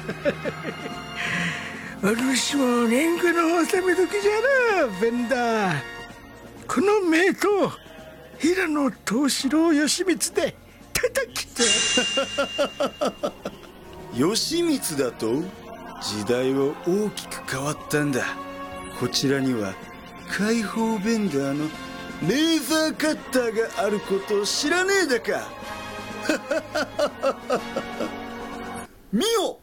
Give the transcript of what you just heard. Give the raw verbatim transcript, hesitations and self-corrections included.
私も年貢の納め時じゃな、ベンダー。この名刀平野藤四郎義満で叩きて義満だと？時代は大きく変わったんだ。こちらには解放ベンダーのレーザーカッターがあることを知らねえだか。見よ、